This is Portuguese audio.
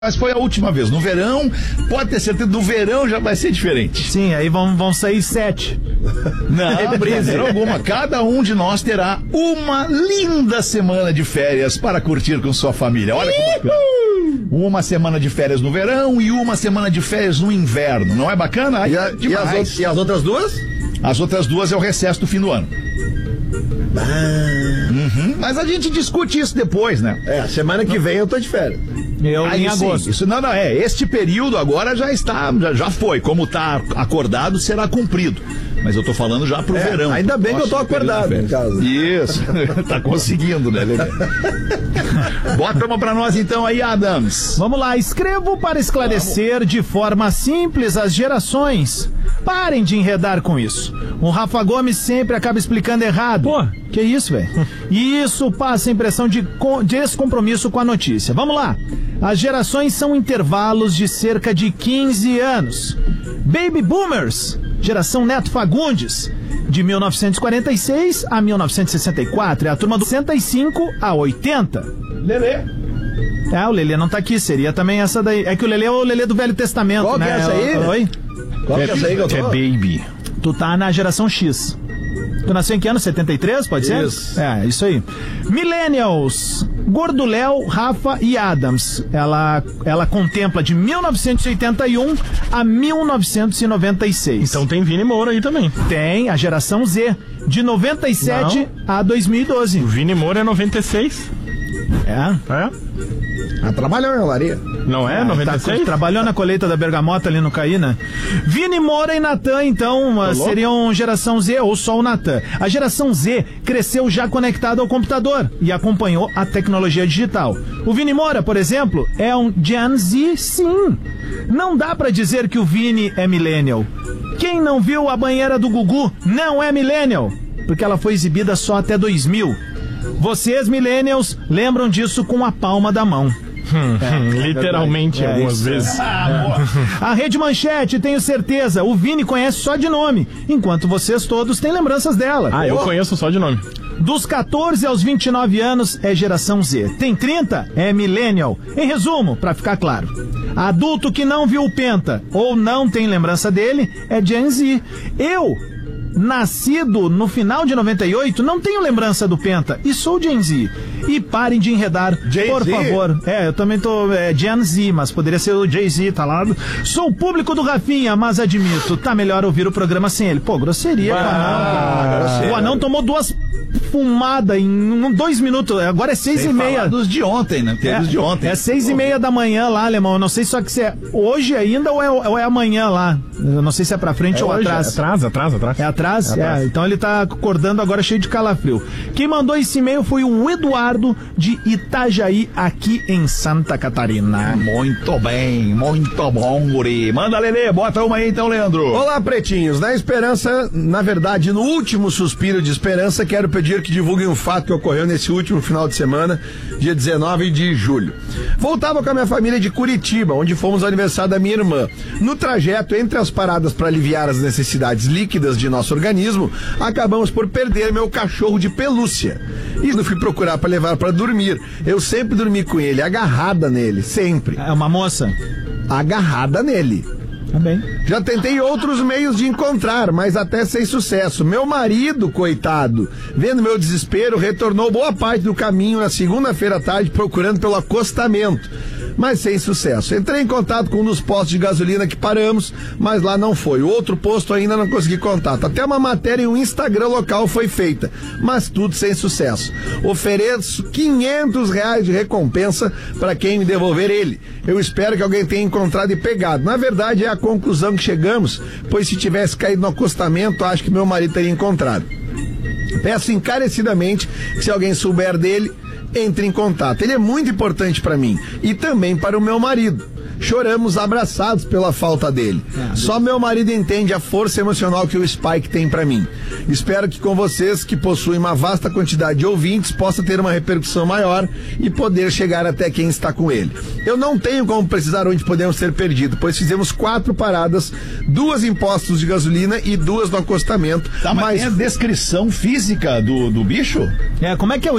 Mas foi a última vez. No verão, pode ter certeza, no verão já vai ser diferente. Sim, aí vão sair 7. Não, brincadeira alguma. Cada um de nós terá uma linda semana de férias para curtir com sua família. Olha que bacana. Uma semana de férias no verão e uma semana de férias no inverno. Não é bacana? E as outras duas? As outras duas é o recesso do fim do ano. Mas a gente discute isso depois, né? Semana que vem eu tô de férias. Em agosto. Isso não, este período agora já foi. Como tá acordado, será cumprido. Mas eu tô falando já pro verão. Ainda bem que eu tô acordado, em casa. Isso, tá conseguindo, né, Lelê? Bota uma pra nós então aí, Adams. Vamos lá, escrevo para esclarecer de forma simples as gerações. Parem de enredar com isso. O Rafa Gomes sempre acaba explicando errado. Pô, que isso, velho? E isso passa a impressão de descompromisso com a notícia. Vamos lá. As gerações são intervalos de cerca de 15 anos. Baby Boomers, geração Neto Fagundes, de 1946 a 1964. É a turma do 65 a 80. Lelê. O Lelê não tá aqui, seria também essa daí. É que o Lelê é o Lelê do Velho Testamento, Qual né? Que é essa aí? Oi? Qual que é essa aí que eu tô? É Baby. Tu tá na geração X. Tu nasceu em que ano? 73, pode ser? Isso. Isso aí. Millennials. Gordo Léo, Rafa e Adams. Ela contempla de 1981 a 1996. então tem Vini Moura aí também. Tem a geração Z, de 97 a 2012. O Vini Moura é 96. Trabalhou em olaria. Não é? 96? Trabalhou na colheita da bergamota ali no Caí, né? Vini Moura e Natan, então, seriam geração Z ou só o Natan. A geração Z cresceu já conectada ao computador e acompanhou a tecnologia digital. O Vini Moura, por exemplo, é um Gen Z, sim. Não dá pra dizer que o Vini é millennial. Quem não viu a banheira do Gugu não é millennial, porque ela foi exibida só até 2000. Vocês, millennials, lembram disso com a palma da mão. Literalmente, algumas vezes. A Rede Manchete, tenho certeza, o Vini conhece só de nome, enquanto vocês todos têm lembranças dela. Eu conheço só de nome. Dos 14 aos 29 anos é geração Z. Tem 30? É millennial. Em resumo, pra ficar claro, adulto que não viu o Penta ou não tem lembrança dele é Gen Z. Eu, nascido no final de 98, não tenho lembrança do Penta e sou Gen Z. E parem de enredar, por favor. Eu também tô Gen Z, mas poderia ser o Jay-Z, tá lá. Sou o público do Rafinha, mas admito, tá melhor ouvir o programa sem ele. Pô, grosseria, cara. O Anão tomou 2 fumadas em 2 minutos. Agora é 6h30. Dos de ontem, né? Teve os de ontem. É 6h30 da manhã lá, alemão. Eu não sei só que se é hoje ainda ou é amanhã lá. Eu não sei se é pra frente ou hoje, atrás. Atrás. É atrás? Então ele tá acordando agora cheio de calafrio. Quem mandou esse e-mail foi o Eduardo de Itajaí, aqui em Santa Catarina. Muito bem, muito bom, guri. Manda, Lelê, bota uma aí então, Leandro. Olá, pretinhos. Na esperança, na verdade, no último suspiro de esperança, quero pedir que divulguem um fato que ocorreu nesse último final de semana, dia 19 de julho. Voltava com a minha família de Curitiba, onde fomos ao aniversário da minha irmã. No trajeto, entre as paradas para aliviar as necessidades líquidas de nosso organismo, acabamos por perder meu cachorro de pelúcia. E eu fui procurar para levar para dormir. Eu sempre dormi com ele, agarrada nele, sempre. É uma moça? Agarrada nele. Tá bem. Já tentei outros meios de encontrar, mas até sem sucesso. Meu marido, coitado, vendo meu desespero, retornou boa parte do caminho na segunda-feira à tarde procurando pelo acostamento, mas sem sucesso. Entrei em contato com um dos postos de gasolina que paramos, mas lá não foi. O outro posto ainda não consegui contato. Até uma matéria em um Instagram local foi feita, mas tudo sem sucesso. Ofereço R$500 de recompensa para quem me devolver ele. Eu espero que alguém tenha encontrado e pegado. Na verdade, é a conclusão que chegamos, pois se tivesse caído no acostamento, acho que meu marido teria encontrado. Peço encarecidamente que, se alguém souber dele, entre em contato. Ele é muito importante para mim e também para o meu marido. Choramos abraçados pela falta dele. Só meu marido entende a força emocional que o Spike tem pra mim. Espero que com vocês, que possuem uma vasta quantidade de ouvintes, possa ter uma repercussão maior e poder chegar até quem está com ele. Eu não tenho como precisar onde podemos ser perdidos, pois fizemos 4 paradas, 2 em postos de gasolina e 2 no acostamento. Tá, mas tem a descrição física do bicho? Como é que é o